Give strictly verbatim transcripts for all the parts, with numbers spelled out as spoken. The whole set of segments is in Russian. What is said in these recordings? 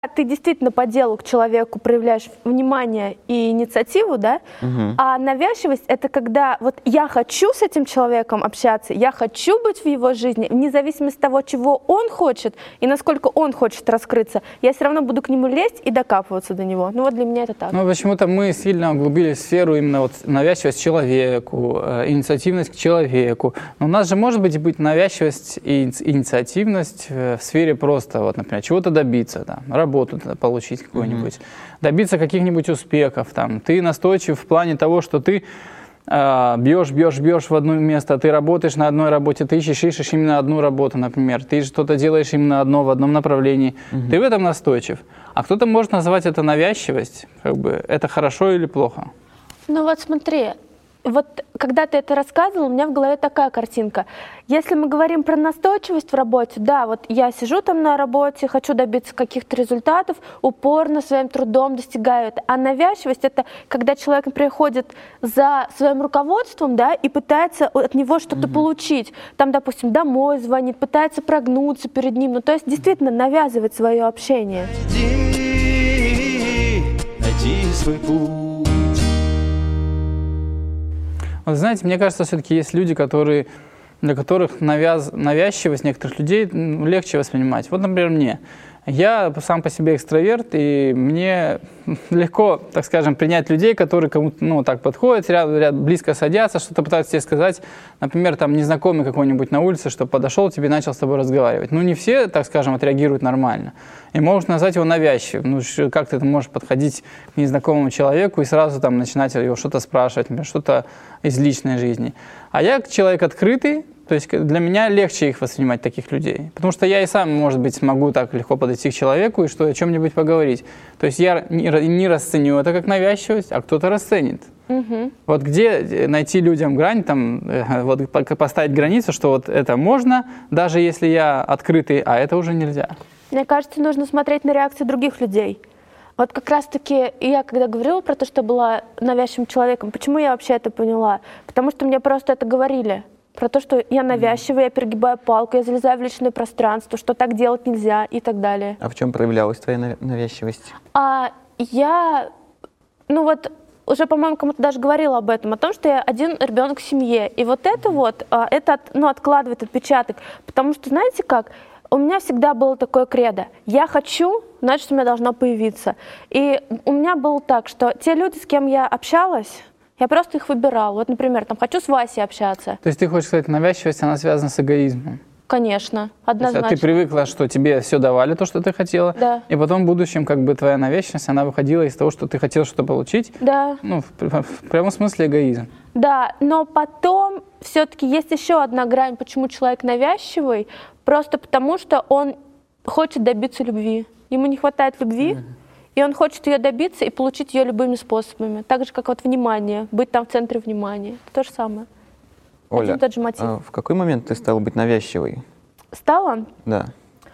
ты действительно по делу к человеку проявляешь внимание и инициативу, да, Угу. а навязчивость — это когда вот я хочу с этим человеком общаться, я хочу быть в его жизни, вне зависимости от того, чего он хочет и насколько он хочет раскрыться, я все равно буду к нему лезть и докапываться до него. Ну вот для меня это так. Ну, почему-то мы сильно углубили сферу именно вот навязчивость человеку, э, инициативность к человеку. Но у нас же может быть быть навязчивость и ини- инициативность э, в сфере просто, вот, например, чего-то добиться, там, работу получить какую-нибудь, mm-hmm. добиться каких-нибудь успехов. Там. Ты настойчив в плане того, что ты э, бьешь, бьешь, бьешь в одно место, ты работаешь на одной работе, ты ищешь, ищешь именно одну работу, например, ты что-то делаешь именно одно в одном направлении. Mm-hmm. Ты в этом настойчив. А кто-то может назвать это навязчивость, как бы это хорошо или плохо. Ну вот смотри, вот когда ты это рассказывал, у меня в голове такая картинка. Если мы говорим про настойчивость в работе, да, вот я сижу там на работе, хочу добиться каких-то результатов, упорно своим трудом достигаю это. А навязчивость — это когда человек приходит за своим руководством, да, и пытается от него что-то mm-hmm. получить. Там, допустим, домой звонит, пытается прогнуться перед ним. Ну, то есть действительно навязывает свое общение. Иди, найди свой путь. Вот знаете, мне кажется, все-таки есть люди, которые, для которых навяз, навязчивость некоторых людей ну, легче воспринимать. Вот, например, мне. Я сам по себе экстраверт, и мне легко, так скажем, принять людей, которые кому-то ну, так подходят, ряд, ряд, близко садятся, что-то пытаются тебе сказать. Например, там незнакомый какой-нибудь на улице, что подошел тебе и начал с тобой разговаривать. Ну, не все, так скажем, отреагируют нормально. И можешь назвать его навязчивым. Ну, как ты можешь подходить к незнакомому человеку и сразу там начинать его что-то спрашивать, например, что-то из личной жизни. А я человек открытый, то есть для меня легче их воспринимать, таких людей. Потому что я и сам, может быть, смогу так легко подойти к человеку и что, о чем-нибудь поговорить. То есть я не, не расценю это как навязчивость, а кто-то расценит. Угу. Вот где найти людям грань, там, вот поставить границу, что вот это можно, даже если я открытый, а это уже нельзя. Мне кажется, нужно смотреть на реакции других людей. Вот как раз-таки я, когда говорила про то, что была навязчивым человеком, почему я вообще это поняла? Потому что мне просто это говорили. Про то, что я навязчивая, я перегибаю палку, я залезаю в личное пространство, что так делать нельзя и так далее. А в чем проявлялась твоя навязчивость? А я, ну вот, уже, по-моему, кому-то даже говорила об этом, о том, что я один ребенок в семье. И вот это вот, это ну, откладывает отпечаток. Потому что, знаете как, у меня всегда было такое кредо. Я хочу, значит, у меня должно появиться. И у меня было так, что те люди, с кем я общалась, я просто их выбирала. Вот, например, там, хочу с Васей общаться. То есть ты хочешь сказать, навязчивость, она связана с эгоизмом? Конечно, однозначно. То есть, а ты привыкла, что тебе все давали, то, что ты хотела, да. И потом в будущем как бы твоя навязчивость, она выходила из того, что ты хотела что-то получить. Да. Ну, в, в прямом смысле эгоизм. Да, но потом все-таки есть еще одна грань, почему человек навязчивый, просто потому что он хочет добиться любви. Ему не хватает любви, mm-hmm. и он хочет ее добиться и получить ее любыми способами. Так же, как вот внимание, быть там в центре внимания. Это то же самое. Оля, Один и тот же мотив. А в какой момент ты стала быть навязчивой? Стала? Да.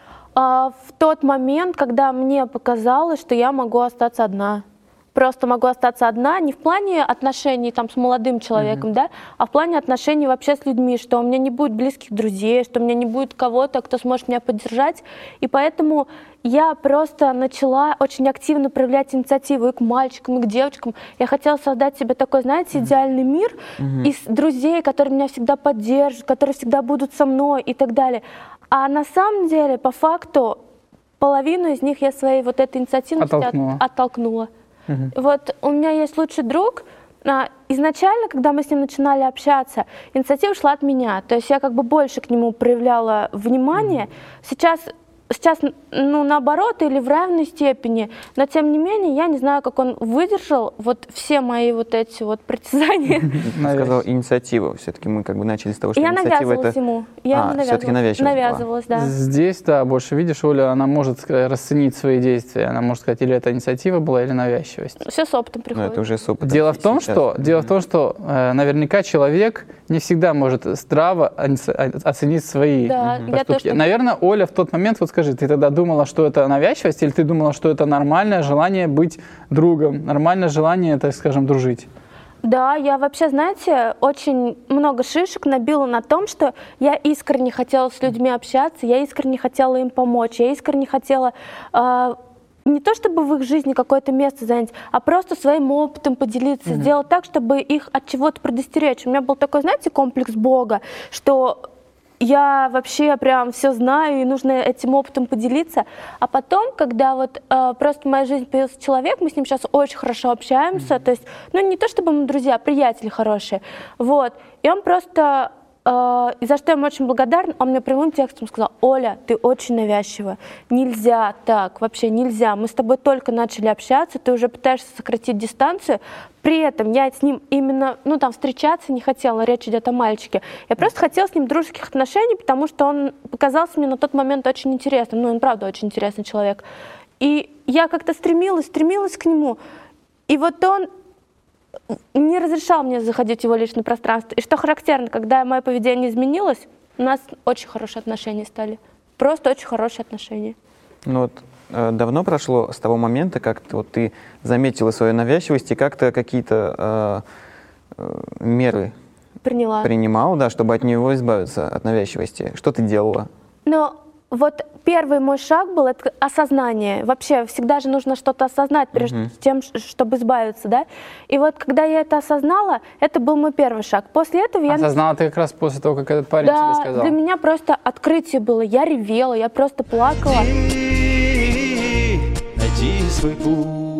А, в тот момент, когда мне показалось, что я могу остаться одна. Просто могу остаться одна, не в плане отношений там, с молодым человеком, mm-hmm. да, а в плане отношений вообще с людьми, что у меня не будет близких друзей, что у меня не будет кого-то, кто сможет меня поддержать. И поэтому я просто начала очень активно проявлять инициативу и к мальчикам, и к девочкам. Я хотела создать себе такой, знаете, идеальный мир mm-hmm. из друзей, которые меня всегда поддержат, которые всегда будут со мной и так далее. А на самом деле, по факту, половину из них я своей вот этой инициативностью оттолкнула. От, оттолкнула. Uh-huh. Вот у меня есть лучший друг. Изначально, когда мы с ним начинали общаться, инициатива шла от меня. То есть я как бы больше к нему проявляла внимание. Uh-huh. Сейчас, сейчас, ну, наоборот, или в равной степени. Но тем не менее, я не знаю, как он выдержал вот все мои вот эти вот притязания. Ты сказала инициативу. Все-таки мы как бы начали с того, что я инициатива это... Я навязывалась ему. Я а, ему все-таки навязчивость навязывалась, да. Здесь, да, больше видишь, Оля, она может расценить свои действия. Она может сказать, или это инициатива была, или навязчивость. Все с опытом приходит. Ну, это уже с опытом. Дело в том, что, mm-hmm. дело в том, что э, наверняка человек не всегда может здраво оценить свои да, mm-hmm. поступки. Я тоже... Наверное, Оля в тот момент, вот скажи, ты тогда думала, что это навязчивость, или ты думала, что это нормальное желание быть другом, нормальное желание, так скажем, дружить? Да, я вообще, знаете, очень много шишек набила на том, что я искренне хотела с людьми общаться, я искренне хотела им помочь, я искренне хотела э, не то чтобы в их жизни какое-то место занять, а просто своим опытом поделиться, mm-hmm. сделать так, чтобы их от чего-то предостеречь. У меня был такой, знаете, комплекс Бога, что я вообще прям все знаю, и нужно этим опытом поделиться. А потом, когда вот э, просто в моей жизни появился человек, мы с ним сейчас очень хорошо общаемся, mm-hmm. то есть, ну не то чтобы мы друзья, а приятели хорошие, вот, и он просто, э, и за что я ему очень благодарна, он мне прямым текстом сказал: Оля, ты очень навязчива, нельзя так, вообще нельзя, мы с тобой только начали общаться, ты уже пытаешься сократить дистанцию. При этом я с ним именно, ну там, встречаться не хотела, речь идет о мальчике. Я просто хотела с ним дружеских отношений, потому что он показался мне на тот момент очень интересным. Ну, он правда очень интересный человек. И я как-то стремилась, стремилась к нему. И вот он не разрешал мне заходить в его личное пространство. И что характерно, когда мое поведение изменилось, у нас очень хорошие отношения стали. Просто очень хорошие отношения. Ну вот давно прошло с того момента, как ты, вот, ты заметила свою навязчивость и как-то какие-то э, э, меры Приняла. принимала, да, чтобы от него избавиться, от навязчивости? Что ты делала? Ну, вот первый мой шаг был это осознание. Вообще всегда же нужно что-то осознать, прежде uh-huh. чем, чтобы избавиться, да? И вот когда я это осознала, это был мой первый шаг. После этого я... Осознала ты как раз после того, как этот парень да, тебе сказал? Для меня просто открытие было. Я ревела, я просто плакала. Найди свой путь.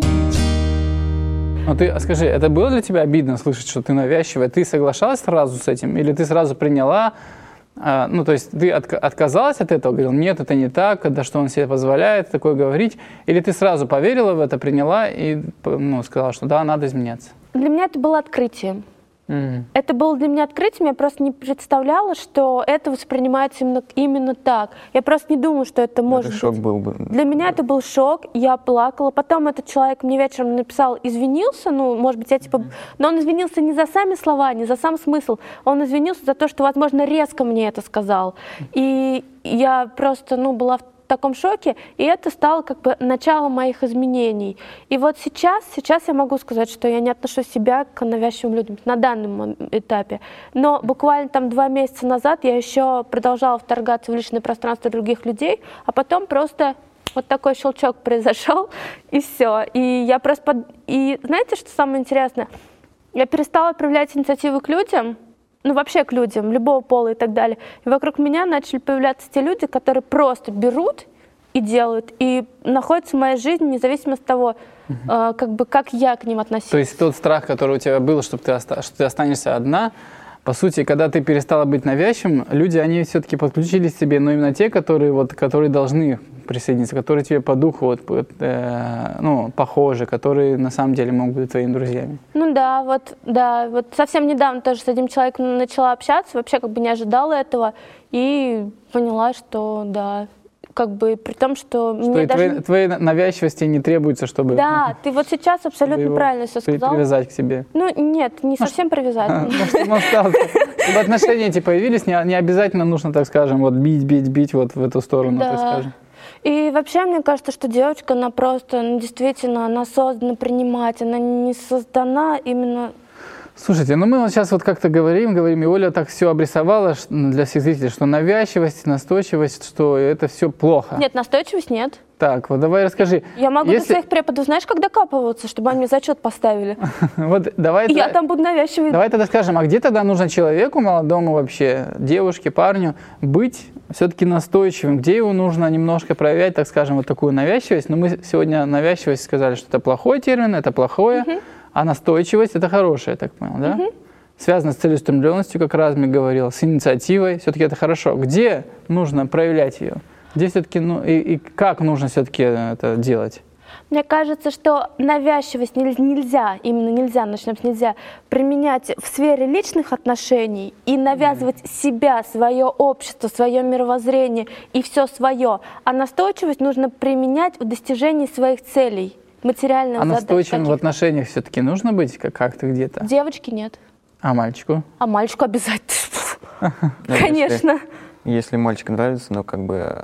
Ну ты скажи, это было для тебя обидно слышать, что ты навязчивая? Ты соглашалась сразу с этим? Или ты сразу приняла? А, ну, то есть ты от, отказалась от этого? Говорил, нет, это не так, да что он себе позволяет такое говорить? Или ты сразу поверила в это, приняла и ну, сказала, что да, надо изменяться? Для меня это было открытием. Mm-hmm. Это было для меня открытием, я просто не представляла, что это воспринимается именно, именно так. Я просто не думала, что это может это шок быть. был бы. Для меня это был шок, я плакала. Потом этот человек мне вечером написал, извинился, ну, может быть, я типа... Mm-hmm. Но он извинился не за сами слова, не за сам смысл. Он извинился за то, что, возможно, резко мне это сказал. И я просто, ну, была в таком шоке, и это стало как бы началом моих изменений. И вот сейчас, сейчас я могу сказать, что я не отношу себя к навязчивым людям на данном этапе. Но буквально там два месяца назад я еще продолжала вторгаться в личное пространство других людей, а потом просто вот такой щелчок произошел, и все. И я просто... Под... И знаете, что самое интересное? Я перестала проявлять инициативу к людям, ну вообще к людям, любого пола и так далее. И вокруг меня начали появляться те люди, которые просто берут и делают, и находятся в моей жизни, независимо от того, uh-huh. э, как бы, как я к ним относилась. То есть тот страх, который у тебя был, чтобы ты оста- что ты останешься одна, по сути, когда ты перестала быть навязчивым, люди, они все-таки подключились к тебе, но именно те, которые, вот, которые должны присоединиться, которые тебе по духу вот, э, ну, похожи, которые на самом деле могут быть твоими друзьями. Ну да, вот, да, вот совсем недавно тоже с этим человеком начала общаться, вообще как бы не ожидала этого, и поняла, что да, как бы при том, что... Что мне и даже... твоей, твоей навязчивости не требуется, чтобы... Да, ты вот сейчас абсолютно правильно все сказал. Привязать к себе. Ну нет, не совсем привязать. Чтобы отношения эти появились, не обязательно нужно, так скажем, вот бить, бить, бить вот в эту сторону, так скажем. И вообще, мне кажется, что девочка, она просто, ну, действительно, она создана принимать, она не создана именно... Слушайте, ну мы вот сейчас вот как-то говорим, говорим, и Оля так все обрисовала для всех зрителей, что навязчивость, настойчивость, что это все плохо. Нет, настойчивость нет. Так, вот давай расскажи. Я могу если... до своих преподов, знаешь, как докапываться, чтобы они мне зачет поставили. Вот давай. Я там буду навязчивой. Давай тогда скажем, а где тогда нужно человеку, молодому вообще, девушке, парню, быть все-таки настойчивым? Где его нужно немножко проявлять, так скажем, вот такую навязчивость? Но мы сегодня навязчивость сказали, что это плохой термин, это плохое. А настойчивость – это хорошее, я так понял, да? Угу. Связано с целеустремленностью, как Размик говорил, с инициативой. Все-таки это хорошо. Где нужно проявлять ее? Где все-таки, ну, и, и как нужно все-таки это делать? Мне кажется, что навязчивость нельзя, именно нельзя, начнем с нельзя, применять в сфере личных отношений и навязывать mm. себя, свое общество, свое мировоззрение и все свое. А настойчивость нужно применять в достижении своих целей. Материальных а настойчивым в отношениях все-таки нужно быть как-то где-то? Девочки нет. А мальчику? А мальчику обязательно. Конечно. Если мальчик нравится, но как бы,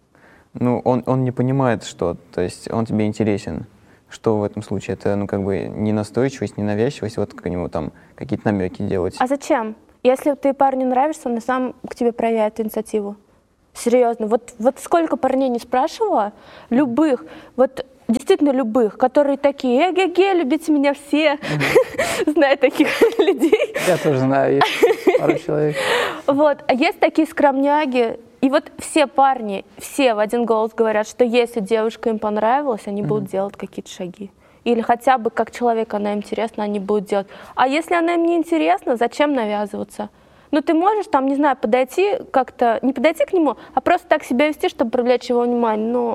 ну, он, он не понимает, что, то есть он тебе интересен. Что в этом случае? Это, ну, как бы не настойчивость, не навязчивость, вот к нему там какие-то намеки делать. А зачем? Если ты парню нравишься, он и сам к тебе проявит инициативу. Серьезно. Вот, вот сколько парней не спрашивала, любых, вот действительно любых, которые такие, эге-ге, любите меня все. Знаю таких людей. Я тоже знаю, есть пару человек. Вот, а есть такие скромняги, и вот все парни, все в один голос говорят, что если девушка им понравилась, они будут делать какие-то шаги. Или хотя бы как человек она им интересна, они будут делать. А если она им не интересна, зачем навязываться? Ну, ты можешь там, не знаю, подойти как-то, не подойти к нему, а просто так себя вести, чтобы привлечь его внимание. Ну...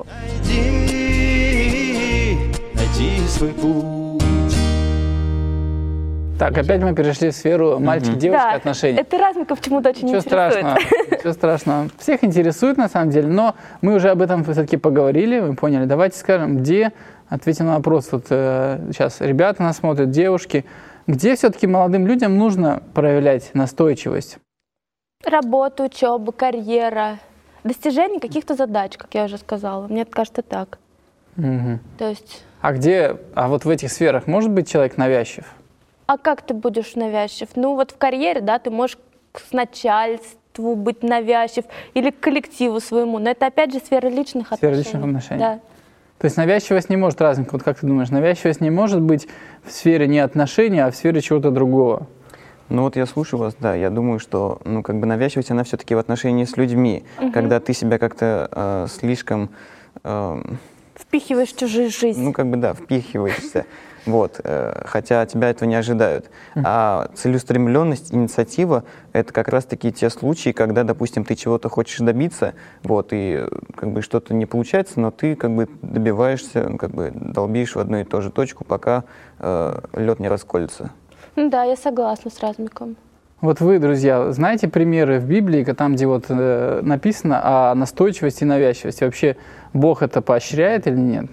Найди, найди свой путь. Так, опять мы перешли в сферу мальчик-девочка Да, отношений. это Размиков почему-то очень Ничего интересует. страшного, ничего страшного. Всех интересует на самом деле, но мы уже об этом все-таки поговорили, вы поняли. Давайте скажем, где, ответим на вопрос, вот э, сейчас ребята нас смотрят, девушки, где все-таки молодым людям нужно проявлять настойчивость? Работа, учеба, карьера, достижение каких-то задач, как я уже сказала. Мне кажется, так. Угу. То есть... А где, а вот в этих сферах может быть человек навязчив? А как ты будешь навязчив? Ну вот в карьере, да, ты можешь к начальству быть навязчив или к коллективу своему, но это опять же сфера личных Сфера отношений. личных отношений. Да. То есть навязчивость не может, Размик, вот как ты думаешь, навязчивость не может быть в сфере не отношений, а в сфере чего-то другого? Ну вот я слушаю вас, да, я думаю, что ну, как бы навязчивость, она все-таки в отношении с людьми, Угу. когда ты себя как-то э, слишком, э, Впихиваешь в чужую жизнь. ну как бы да, впихиваешься, вот, э, хотя от тебя этого не ожидают. А целеустремленность, инициатива — это как раз-таки те случаи, когда, допустим, ты чего-то хочешь добиться, вот, и как бы что-то не получается, но ты как бы добиваешься, ну, как бы долбишь в одну и ту же точку, пока э, лед не расколется. Ну да, я согласна с Размиком. Вот вы, друзья, знаете примеры в Библии, там, где вот э, написано о настойчивости и навязчивости? Вообще Бог это поощряет или нет?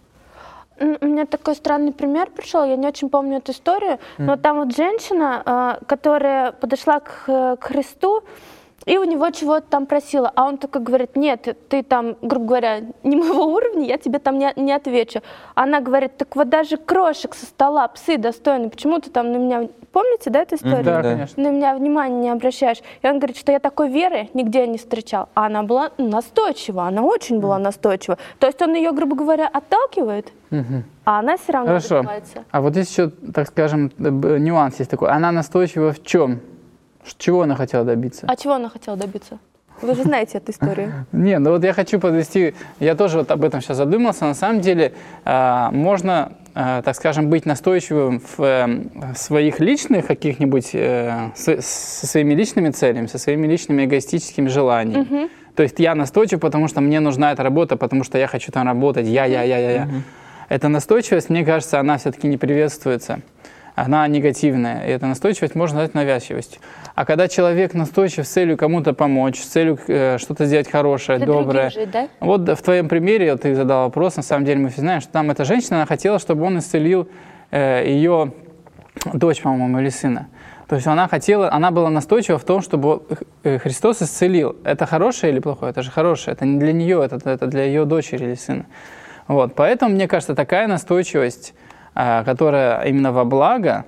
У меня такой странный пример пришел, я не очень помню эту историю, но там вот женщина, э, которая подошла к, к Христу, и у него чего-то там просила, а он только говорит, нет, ты там, грубо говоря, не моего уровня, я тебе там не, не отвечу. Она говорит, так вот даже крошек со стола, псы достойны, почему ты там на меня, помните, да, эту историю? Да, Да. конечно. На меня внимания не обращаешь. И он говорит, что я такой веры нигде не встречал. А она была настойчива, она очень была настойчива. То есть он ее, грубо говоря, отталкивает, Мгм. а она все равно Хорошо. добивается. А вот здесь еще, так скажем, э, нюанс есть такой. Она настойчива в чем? Ш- Чего она хотела добиться? А чего она хотела добиться? Вы же знаете эту историю. Не, ну вот я хочу подвести, я тоже вот об этом сейчас задумался. На самом деле э, можно, э, так скажем, быть настойчивым в, э, в своих личных каких-нибудь, э, с- со своими личными целями, со своими личными эгоистическими желаниями. Мгм. То есть я настойчив, потому что мне нужна эта работа, потому что я хочу там работать, я, я, я, я, я. Эта настойчивость, мне кажется, она все-таки не приветствуется. Она негативная, и эта настойчивость можно назвать навязчивостью. А когда человек настойчив с целью кому-то помочь, с целью э, что-то сделать хорошее, Для доброе. других жить, да? Вот в твоем примере, вот ты задал вопрос, на самом деле мы все знаем, что там эта женщина, она хотела, чтобы он исцелил э, ее дочь, по-моему, или сына. То есть она хотела, она была настойчива в том, чтобы э, Христос исцелил. Это хорошее или плохое? Это же хорошее. Это не для нее, это, это для ее дочери или сына. Вот. Поэтому, мне кажется, такая настойчивость, э, которая именно во благо,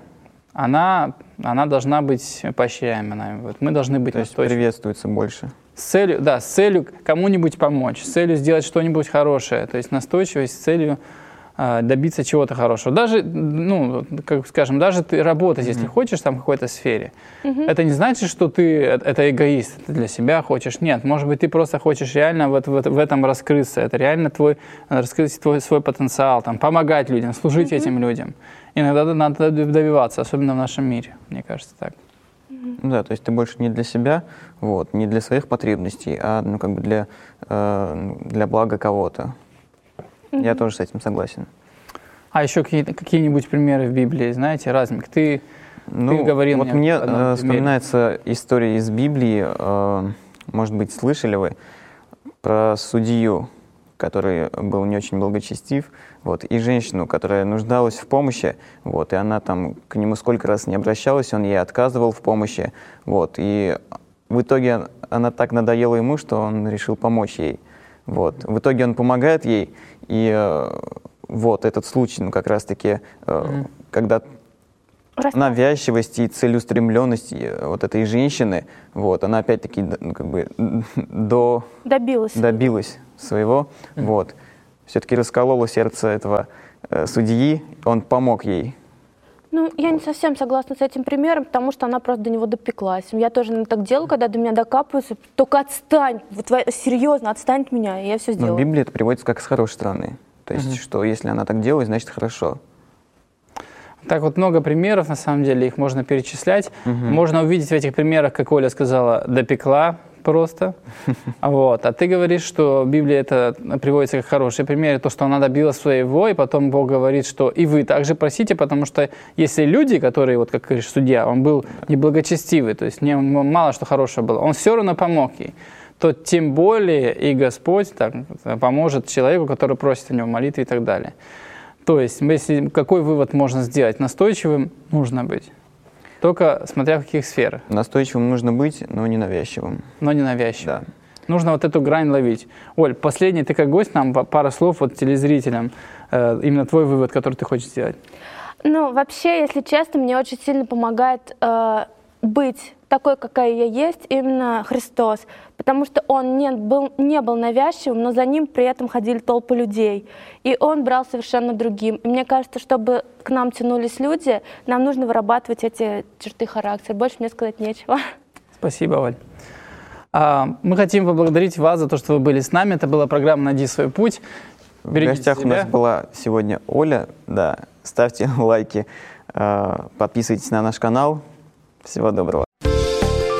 она, она должна быть поощряема нами. Вот. Мы должны быть То есть настойчивы. приветствуется больше. С целью, да, с целью кому-нибудь помочь, с целью сделать что-нибудь хорошее. То есть настойчивость с целью э, добиться чего-то хорошего. Даже, ну, как скажем, даже ты работать, если хочешь там в какой-то сфере, это не значит, что ты э- это эгоист, ты для себя хочешь. Нет, может быть, ты просто хочешь реально вот в, в этом раскрыться. Это реально твой, раскрыть твой свой потенциал, там, помогать людям, служить этим людям. Иногда надо добиваться, особенно в нашем мире, мне кажется, так. Ну да, то есть ты больше не для себя, вот, не для своих потребностей, а ну, как бы для, э, для блага кого-то. Я тоже с этим согласен. А еще какие- какие-нибудь примеры в Библии, знаете, Размик, ты... Ну, говорил вот мне мне об одном э, примере. вспоминается история из Библии, э, может быть, слышали вы, про судью, который был не очень благочестив, вот, и женщину, которая нуждалась в помощи, вот, и она там к нему сколько раз не обращалась, он ей отказывал в помощи, вот, и в итоге она так надоела ему, что он решил помочь ей, вот. В итоге он помогает ей, и э, вот этот случай, ну, как раз-таки, э, Мгм. когда Раз- навязчивость и целеустремленность э, вот этой женщины, вот, она опять-таки д- ну, как бы до, Добилась. добилась своего, вот. все-таки расколола сердце этого э, судьи, он помог ей. Ну, я не совсем согласна с этим примером, потому что она просто до него допеклась. Я тоже наверное, так делаю, когда до меня докапываются. Только отстань, вот, серьезно, отстань от меня, и я все сделаю. Но в Библии это приводится как с хорошей стороны. То есть, угу. что если она так делает, значит хорошо. Так вот много примеров, на самом деле, их можно перечислять. Угу. Можно увидеть в этих примерах, как Оля сказала, допекла просто. Вот. А ты говоришь, что Библия это приводится как хороший пример, то, что она добилась своего, и потом Бог говорит, что и вы также просите, потому что если люди, которые, вот как говоришь, судья, он был неблагочестивый, то есть не, мало что хорошего было, он все равно помог ей, то тем более и Господь так, поможет человеку, который просит о нем молитвы и так далее. То есть, если, какой вывод можно сделать? Настойчивым нужно быть. Только смотря в каких сферах. Настойчивым нужно быть, но не навязчивым. Но не навязчивым. Да. Нужно вот эту грань ловить. Оль, последний, ты как гость, нам пара слов вот телезрителям. Э, именно твой вывод, который ты хочешь сделать. Ну, вообще, если честно, мне очень сильно помогает э, быть такой, какая я есть, именно Христос. Потому что Он не был, не был навязчивым, но за Ним при этом ходили толпы людей. И Он брал совершенно другим. И мне кажется, чтобы к нам тянулись люди, нам нужно вырабатывать эти черты характера. Больше мне сказать нечего. Спасибо, Оль. А, мы хотим поблагодарить вас за то, что вы были с нами. Это была программа «Найди свой путь». Берегите В гостях себя. У нас была сегодня Оля. Да, ставьте лайки, подписывайтесь на наш канал. Всего доброго.